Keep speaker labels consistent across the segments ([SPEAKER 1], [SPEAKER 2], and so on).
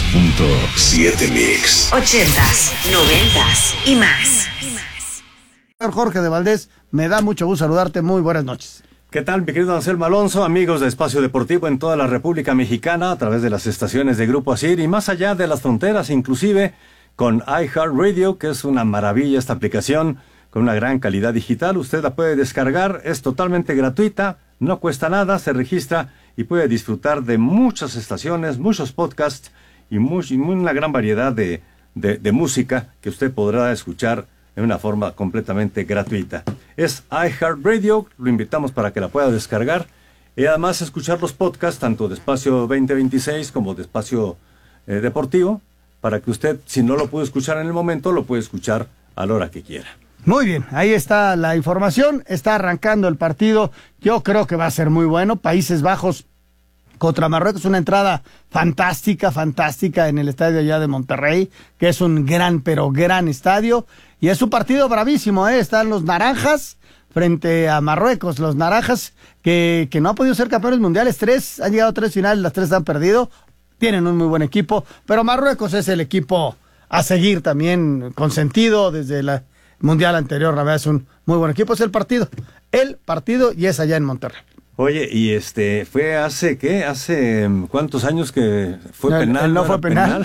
[SPEAKER 1] 101.7 Mix.
[SPEAKER 2] 80s, 90s y más.
[SPEAKER 3] Jorge de Valdés, me da mucho gusto saludarte. Muy buenas noches.
[SPEAKER 4] ¿Qué tal, mi querido Anselmo Alonso, amigos de Espacio Deportivo en toda la República Mexicana, a través de las estaciones de Grupo ASIR y más allá de las fronteras, inclusive con iHeartRadio, que es una maravilla esta aplicación, con una gran calidad digital? Usted la puede descargar, es totalmente gratuita, no cuesta nada, se registra y puede disfrutar de muchas estaciones, muchos podcasts y una gran variedad de música que usted podrá escuchar de una forma completamente gratuita. Es iHeartRadio, lo invitamos para que la pueda descargar y además escuchar los podcasts tanto de Espacio 2026 como de Espacio Deportivo, para que usted, si no lo puede escuchar en el momento, lo puede escuchar a la hora que quiera.
[SPEAKER 3] Muy bien, ahí está la información, está arrancando el partido, yo creo que va a ser muy bueno. Países Bajos contra Marruecos, una entrada fantástica en el estadio allá de Monterrey, que es un gran estadio, y es un partido bravísimo, están los naranjas frente a Marruecos, los naranjas que no han podido ser campeones mundiales, han llegado a 3 finales, las 3 han perdido, tienen un muy buen equipo, pero Marruecos es el equipo a seguir también, consentido desde la mundial anterior. La verdad es un muy buen equipo, es el partido y es allá en Monterrey.
[SPEAKER 4] Oye, y fue hace ¿cuántos años que fue penal?
[SPEAKER 3] No fue penal.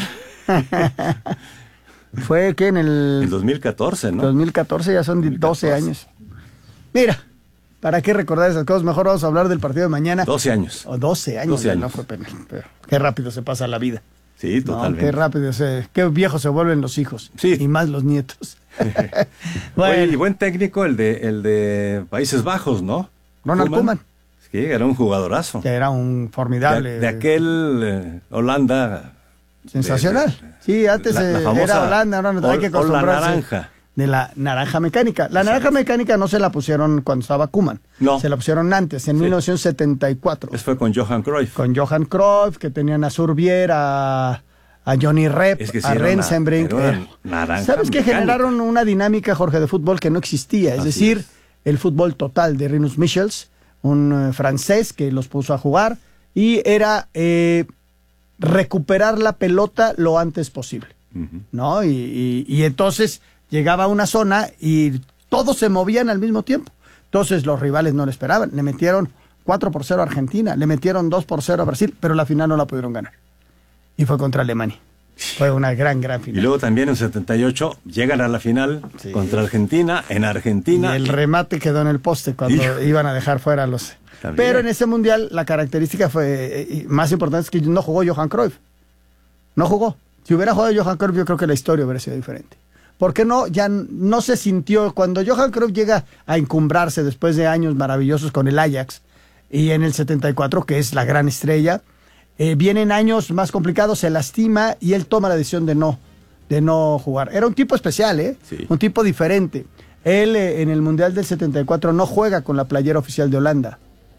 [SPEAKER 3] Fue que en el
[SPEAKER 4] 2014, ¿no?
[SPEAKER 3] 2014, ya son 12 años. Mira, ¿para qué recordar esas cosas? Mejor vamos a hablar del partido de mañana.
[SPEAKER 4] 12 años.
[SPEAKER 3] 12 años. No fue penal. Pero qué rápido se pasa la vida.
[SPEAKER 4] Sí, totalmente.
[SPEAKER 3] Qué rápido, qué viejos se vuelven los hijos.
[SPEAKER 4] Sí.
[SPEAKER 3] Y más los nietos.
[SPEAKER 4] Bueno. Oye, y buen técnico el de Países Bajos, ¿no?
[SPEAKER 3] Ronald Koeman.
[SPEAKER 4] Sí, era un jugadorazo.
[SPEAKER 3] Que era un formidable.
[SPEAKER 4] De aquel Holanda.
[SPEAKER 3] Sensacional. Sí, antes
[SPEAKER 4] la famosa
[SPEAKER 3] era Holanda, ahora no hay que acostumbrarse.
[SPEAKER 4] La naranja.
[SPEAKER 3] De la naranja mecánica. La naranja mecánica no se la pusieron cuando estaba Koeman.
[SPEAKER 4] No.
[SPEAKER 3] Se la pusieron antes, en 1974.
[SPEAKER 4] Eso fue con Johan Cruyff.
[SPEAKER 3] Con Johan Cruyff, que tenían a Surbier, a Johnny Rep, a Rensenbrink. ¿Sabes qué? Generaron una dinámica, Jorge, de fútbol que no existía. Es decir, el fútbol total de Rinus Michels, un francés que los puso a jugar, y era recuperar la pelota lo antes posible, ¿no? Y entonces llegaba a una zona y todos se movían al mismo tiempo. Entonces los rivales no le esperaban. Le metieron 4-0 a Argentina, le metieron 2-0 a Brasil, pero la final no la pudieron ganar. Y fue contra Alemania. Fue una gran final.
[SPEAKER 4] Y luego también en 78 llegan a la final contra Argentina, en Argentina.
[SPEAKER 3] Y el remate quedó en el poste cuando iban a dejar fuera a los... También. Pero en ese mundial la característica fue más importante es que no jugó Johan Cruyff. No jugó. Si hubiera jugado Johan Cruyff, yo creo que la historia hubiera sido diferente. Porque ya no se sintió, cuando Johan Cruyff llega a encumbrarse después de años maravillosos con el Ajax, y en el 74, que es la gran estrella, vienen años más complicados, se lastima y él toma la decisión de no jugar. Era un tipo especial,
[SPEAKER 4] Sí.
[SPEAKER 3] Un tipo diferente. Él en el Mundial del 74 no juega con la playera oficial de Holanda.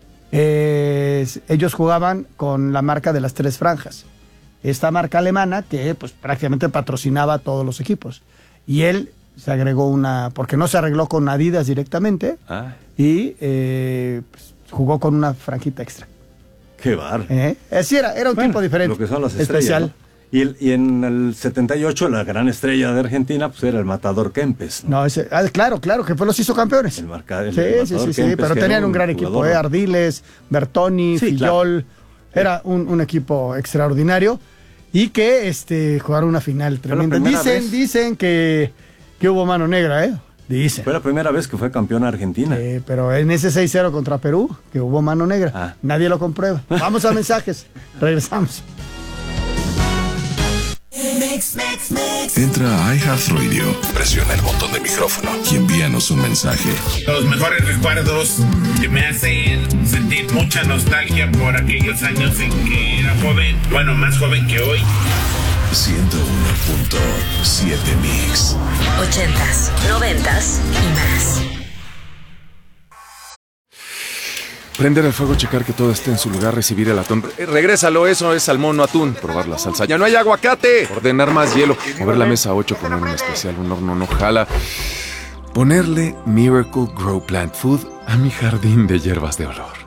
[SPEAKER 3] Ellos jugaban con la marca de las 3 franjas. Esta marca alemana que pues prácticamente patrocinaba a todos los equipos. Y él se agregó porque no se arregló con Adidas directamente, y pues, jugó con una franjita extra.
[SPEAKER 4] ¡Qué bar!
[SPEAKER 3] Así era un tipo diferente.
[SPEAKER 4] Lo que son las estrellas,
[SPEAKER 3] especial.
[SPEAKER 4] ¿no? Y en el 78 la gran estrella de Argentina pues era el Matador Kempes, ¿no?
[SPEAKER 3] Claro, que fue los hizo campeones.
[SPEAKER 4] El Matador
[SPEAKER 3] Sí,
[SPEAKER 4] Kempes,
[SPEAKER 3] pero tenían un gran equipo, Ardiles, Bertoni, Fillol. Claro. Era un equipo extraordinario y que jugaron una final tremenda. Dicen que hubo mano negra, Dicen.
[SPEAKER 4] Fue la primera vez que fue campeona Argentina.
[SPEAKER 3] Pero en ese 6-0 contra Perú, que hubo mano negra. Nadie lo comprueba. Vamos a mensajes. Regresamos.
[SPEAKER 1] Entra a iHeartRadio, presiona el botón de micrófono y envíanos un mensaje.
[SPEAKER 5] Los mejores recuerdos que me hacen sentir mucha nostalgia por aquellos años en que era joven, bueno, más joven que hoy.
[SPEAKER 1] 101.7 Mix.
[SPEAKER 2] 80s, 90s y más.
[SPEAKER 6] Prender el fuego, checar que todo esté en su lugar, recibir el atún. Regrésalo, eso es salmón, no atún. Probar la salsa. ¡Ya no hay aguacate! Ordenar más hielo. Mover la mesa 8, poner un especial, un horno no jala. Ponerle Miracle Grow Plant Food a mi jardín de hierbas de olor.